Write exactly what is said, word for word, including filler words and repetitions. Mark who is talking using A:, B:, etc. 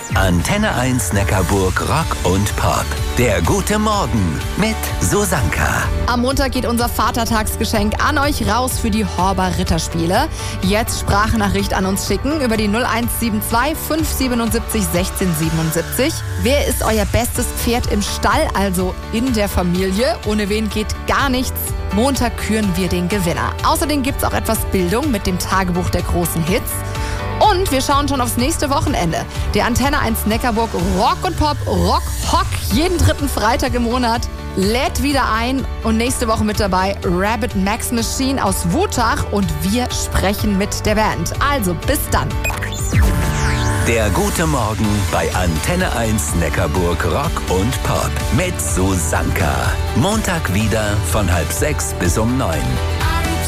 A: Antenne eins Neckarburg Rock und Pop. Der gute Morgen mit Susanka.
B: Am Montag geht unser Vatertagsgeschenk an euch raus für die Horber Ritterspiele. Jetzt Sprachnachricht an uns schicken über die null eins sieben zwei fünf sieben sieben sechs eins sieben sieben. Wer ist euer bestes Pferd im Stall, also in der Familie? Ohne wen geht gar nichts. Montag küren wir den Gewinner. Außerdem gibt's auch etwas Bildung mit dem Tagebuch der großen Hits. Und wir schauen schon aufs nächste Wochenende. Der Antenne eins Neckarburg Rock und Pop Rock Hock jeden dritten Freitag im Monat lädt wieder ein. Und nächste Woche mit dabei Rabbit Max Machine aus Wutach und wir sprechen mit der Band. Also bis dann.
A: Der gute Morgen bei Antenne eins Neckarburg Rock und Pop mit Susanka. Montag wieder von halb sechs bis um neun.